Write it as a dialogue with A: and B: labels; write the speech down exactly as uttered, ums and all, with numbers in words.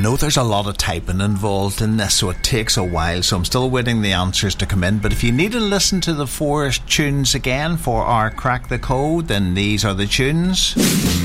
A: know there's a lot of typing involved in this, so it takes a while, so I'm still waiting the answers to come in. But if you need to listen to the four tunes again for our Crack the Code, then these are the tunes.